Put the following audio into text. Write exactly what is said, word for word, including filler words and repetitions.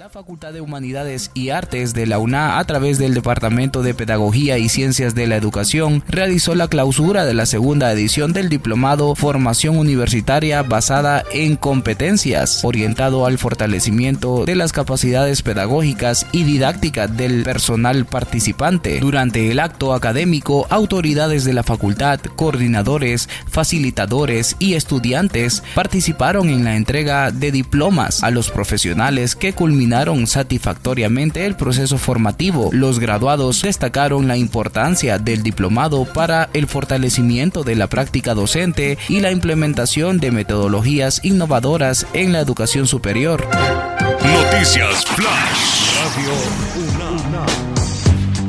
La Facultad de Humanidades y Artes de la U N A, a través del Departamento de Pedagogía y Ciencias de la Educación, realizó la clausura de la segunda edición del Diplomado Formación Universitaria basada en competencias, orientado al fortalecimiento de las capacidades pedagógicas y didácticas del personal participante. Durante el acto académico, autoridades de la facultad, coordinadores, facilitadores y estudiantes participaron en la entrega de diplomas a los profesionales que culminaron satisfactoriamente el proceso formativo. Los graduados destacaron la importancia del diplomado para el fortalecimiento de la práctica docente y la implementación de metodologías innovadoras en la educación superior. Noticias Flash Radio